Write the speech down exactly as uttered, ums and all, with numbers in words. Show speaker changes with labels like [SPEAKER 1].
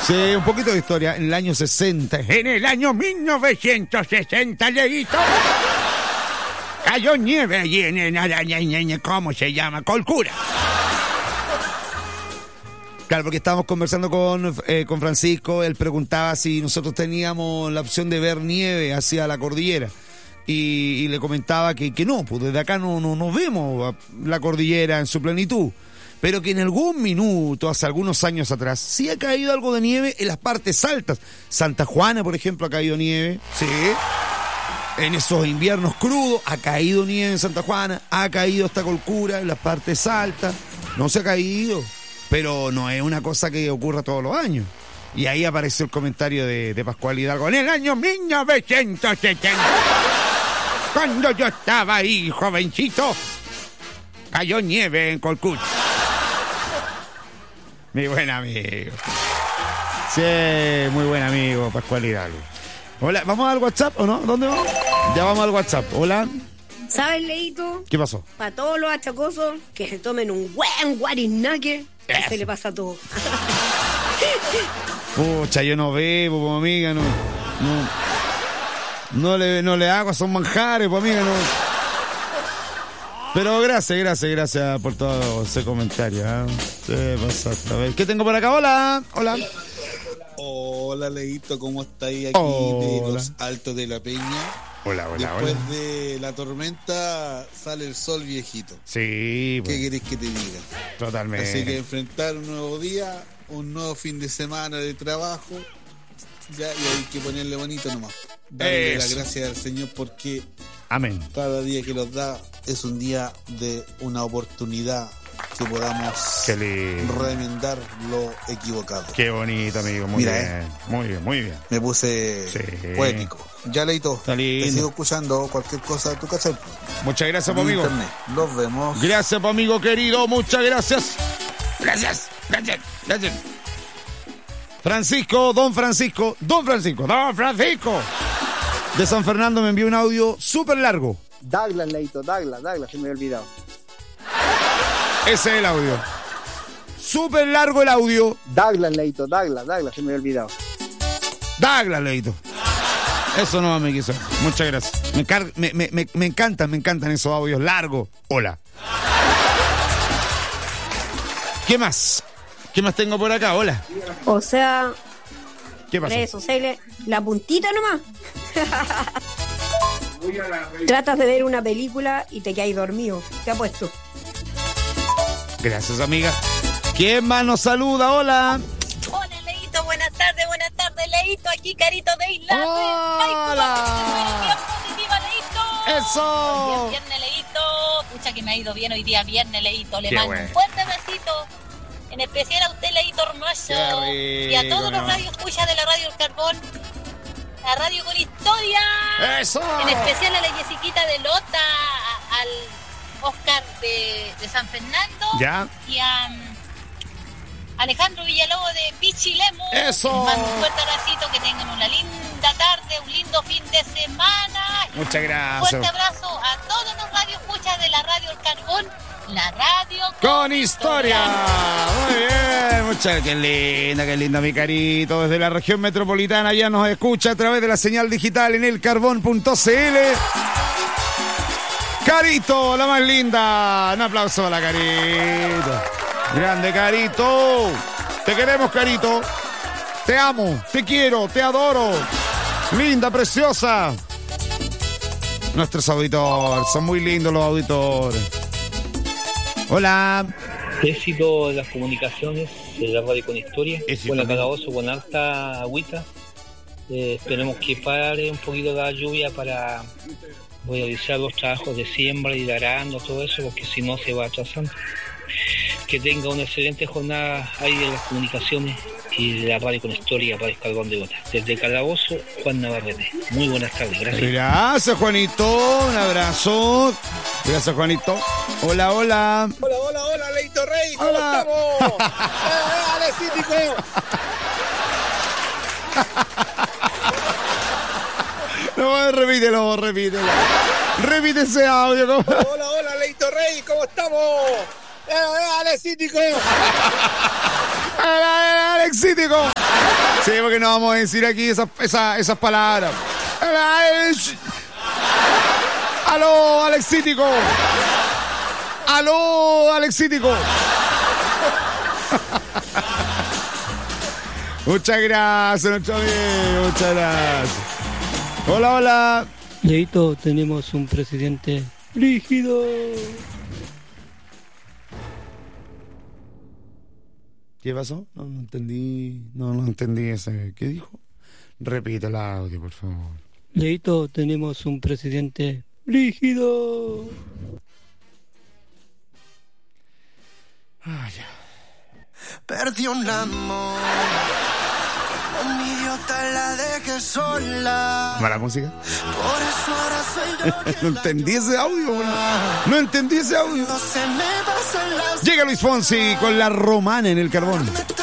[SPEAKER 1] Sí, un poquito de historia. En el año sesenta. En el año mil novecientos sesenta, Leito. Cayó nieve allí en el... ¿Cómo se llama? Colcura. Claro, porque estábamos conversando con, eh, con Francisco. Él preguntaba si nosotros teníamos la opción de ver nieve hacia la cordillera. Y, y le comentaba que, que no, pues desde acá no, no, no vemos la cordillera en su plenitud. Pero que en algún minuto, hace algunos años atrás, sí ha caído algo de nieve en las partes altas. Santa Juana, por ejemplo, ha caído nieve. Sí. En esos inviernos crudos ha caído nieve en Santa Juana. Ha caído esta Colcura en las partes altas. No se ha caído. Pero no es una cosa que ocurra todos los años. Y ahí apareció el comentario de, de Pascual Hidalgo. En el año mil novecientos setenta, cuando yo estaba ahí, jovencito, cayó nieve en Colcura. Mi buen amigo. Sí, muy buen amigo, Pascual Hidalgo. Hola, ¿vamos al WhatsApp o no? ¿Dónde vamos? Ya vamos al WhatsApp. Hola.
[SPEAKER 2] ¿Sabes, Leito?
[SPEAKER 1] ¿Qué pasó?
[SPEAKER 2] Para todos los achacosos, que se tomen un buen guarinaque, que se le pasa todo.
[SPEAKER 1] Pucha, yo no bebo, pues, amiga, no. No, no, le, no le hago, son manjares, pues, amiga, no. Pero gracias, gracias, gracias por todo ese comentario. ¿eh? Sí, pasaste. A ver, ¿qué tengo por acá? Hola, hola.
[SPEAKER 3] Hola, Leito, ¿cómo estáis aquí
[SPEAKER 1] Hola.
[SPEAKER 3] de los Altos de la Peña?
[SPEAKER 1] Hola, hola,
[SPEAKER 3] Después
[SPEAKER 1] hola.
[SPEAKER 3] de la tormenta sale el sol, viejito.
[SPEAKER 1] Sí, pues,
[SPEAKER 3] ¿Qué querés que te diga?
[SPEAKER 1] totalmente.
[SPEAKER 3] Así que enfrentar un nuevo día, un nuevo fin de semana de trabajo, ya, y hay que ponerle bonito nomás. Darle
[SPEAKER 1] Eso.
[SPEAKER 3] la gracia al Señor porque
[SPEAKER 1] Amén.
[SPEAKER 3] cada día que nos da es un día de una oportunidad que podamos
[SPEAKER 1] Qué lindo.
[SPEAKER 3] remendar lo equivocado.
[SPEAKER 1] Qué bonito, amigo. Muy
[SPEAKER 3] Mira,
[SPEAKER 1] bien.
[SPEAKER 3] eh.
[SPEAKER 1] Muy bien, muy bien.
[SPEAKER 3] Me puse
[SPEAKER 1] Sí.
[SPEAKER 3] poético. Ya, Leito,
[SPEAKER 1] Está lindo.
[SPEAKER 3] te sigo escuchando cualquier cosa de tu casa.
[SPEAKER 1] Muchas gracias,
[SPEAKER 3] En
[SPEAKER 1] pues, amigo.
[SPEAKER 3] internet. Los vemos.
[SPEAKER 1] Gracias, pues, amigo querido. Muchas gracias. Gracias, gracias, gracias. Francisco, don Francisco, don Francisco, don Francisco. De San Fernando me envió un audio súper largo.
[SPEAKER 4] Douglas, Leito, Douglas, Douglas, se me había olvidado.
[SPEAKER 1] Ese es el audio. Súper largo el audio.
[SPEAKER 4] Douglas, Leito, Douglas, Douglas, se me había olvidado.
[SPEAKER 1] Douglas, Leito. Eso no me quiso. Muchas gracias. Me, encar- me, me, me, me encantan, me encantan esos audios largos. Hola. ¿Qué más? ¿Qué más tengo por acá? Hola.
[SPEAKER 2] O sea,
[SPEAKER 1] ¿Qué pasó?
[SPEAKER 2] redes sociales, la puntita nomás. Tratas de ver una película y te quedas dormido. ¿Qué ha puesto?
[SPEAKER 1] Gracias, amiga. ¿Quién más nos saluda? Hola.
[SPEAKER 5] Hola, Leito, buenas tardes, buenas tardes, Leito, aquí Carito de Isla.
[SPEAKER 1] Hola.
[SPEAKER 5] Positiva, Leito.
[SPEAKER 1] Eso.
[SPEAKER 5] Bien, viernes, Leito. Pucha que me ha ido bien hoy día, viernes, Leito. Le
[SPEAKER 1] Qué
[SPEAKER 5] mando
[SPEAKER 1] bueno.
[SPEAKER 5] un fuerte besito. En especial a usted, Leito Hermoso.
[SPEAKER 1] Qué
[SPEAKER 5] Y a
[SPEAKER 1] rico,
[SPEAKER 5] todos los
[SPEAKER 1] ¿no?
[SPEAKER 5] radioescuchas de la Radio El Carbón. La radio con historia.
[SPEAKER 1] Eso.
[SPEAKER 5] En especial a la Jessiquita de Lota, a- al Oscar de, de San Fernando.
[SPEAKER 1] Ya.
[SPEAKER 5] Y a um, Alejandro Villalobos de Pichilemu.
[SPEAKER 1] Eso.
[SPEAKER 5] Les mando un fuerte abracito, que tengan una linda tarde, un lindo fin de semana.
[SPEAKER 1] Muchas
[SPEAKER 5] Un
[SPEAKER 1] gracias.
[SPEAKER 5] fuerte abrazo a todos los radioescuchas de la Radio El Carbón, la radio
[SPEAKER 1] Con historia. Muy bien. Muchas qué linda, qué linda mi Carito. Desde la región metropolitana ya nos escucha a través de la señal digital en el carbón punto c l. Carito, la más linda. Un aplauso a la Carito. Grande Carito. Te queremos, Carito. Te amo, te quiero, te adoro. Linda, preciosa. Nuestros auditores, son muy lindos los auditores. Hola.
[SPEAKER 6] Éxito de las comunicaciones de la radio con historia.
[SPEAKER 1] Éxito.
[SPEAKER 6] Con la calabozo con harta agüita. Eh, esperemos que pare un poquito la lluvia para realizar los trabajos de siembra y de arando, todo eso, porque si no se va atrasando. Que tenga una excelente jornada ahí de las comunicaciones y de la radio con historia para el Carbón de Gota. Desde Calabozo, Juan Navarrete. Muy buenas tardes, gracias.
[SPEAKER 1] Gracias, Juanito. Un abrazo. Gracias, Juanito. Hola, hola.
[SPEAKER 7] Hola, hola, hola, Leito Rey, ¿cómo
[SPEAKER 1] Hola.
[SPEAKER 7] estamos? ¡Eh, Ale Cítrico!
[SPEAKER 1] No, repítelo, repítelo. Repite ese audio. ¿Cómo?
[SPEAKER 7] Hola, hola, Leito Rey, ¿cómo estamos? ¡Eh, eh, Ale Cítrico!
[SPEAKER 1] Alexítico. Sí, porque no vamos a decir aquí esas, esas, esas palabras. ¡Aló, Alexítico! ¡Aló, Alexítico! Muchas gracias, nuestro amigo. Muchas gracias. Hola, hola.
[SPEAKER 8] Leito, tenemos un presidente rígido.
[SPEAKER 1] ¿Qué pasó? No, no entendí. No, no entendí ese. ¿Qué dijo? Repite el audio, por favor.
[SPEAKER 8] Leito, tenemos un presidente rígido.
[SPEAKER 1] Ah, ya.
[SPEAKER 9] Perdí un amor. Como un idiota la dejé sola.
[SPEAKER 1] ¿Mala música?
[SPEAKER 9] Por eso ahora soy yo quien
[SPEAKER 1] No entendí ese audio, bro. No entendí ese audio.
[SPEAKER 9] no se me pasan las
[SPEAKER 1] Llega Luis Fonsi con La Romana en el carbón.
[SPEAKER 9] Mete